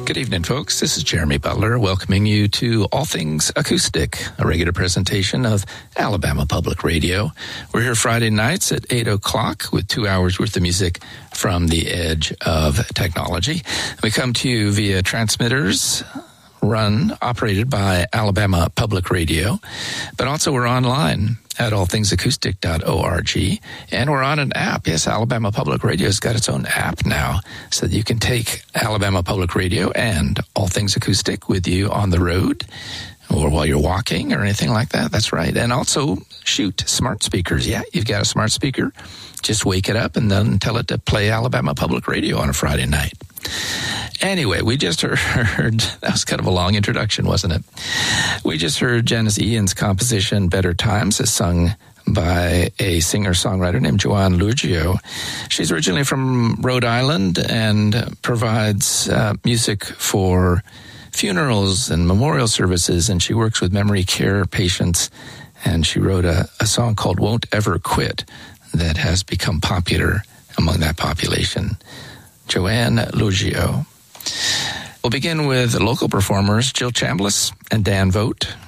Good evening, folks. This is Jeremy Butler welcoming you to All Things Acoustic, a regular presentation of Alabama Public Radio. We're here Friday nights at 8 o'clock with 2 hours worth of music from the edge of technology. We come to you via transmitters operated by Alabama Public Radio, but also we're online at allthingsacoustic.org, and we're on an app. Yes, Alabama Public Radio has got its own app now, so that you can take Alabama Public Radio and All Things Acoustic with you on the road, or while you're walking, or anything like that. That's right. And also, smart speakers. Yeah, you've got a smart speaker. Just wake it up and then tell it to play Alabama Public Radio on a Friday night. Anyway, we just heard, that was kind of a long introduction, wasn't it? We just heard Janis Ian's composition, Better Times, is sung by a singer-songwriter named Joanne Lugio. She's originally from Rhode Island and provides music for funerals and memorial services, and she works with memory care patients, and she wrote a song called Won't Ever Quit that has become popular among that population. Joanne Lugio. We'll begin with local performers Jill Chambliss and Dan Vogt